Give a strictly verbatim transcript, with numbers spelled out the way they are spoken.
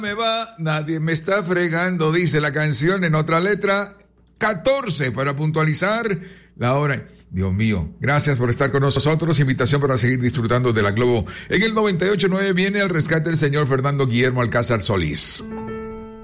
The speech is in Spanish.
Me va, nadie me está fregando, dice la canción en otra letra. catorce para puntualizar la hora. Dios mío, gracias por estar con nosotros. Invitación para seguir disfrutando de la Globo. En el noventa y ocho punto nueve viene al rescate el señor Fernando Guillermo Alcázar Solís.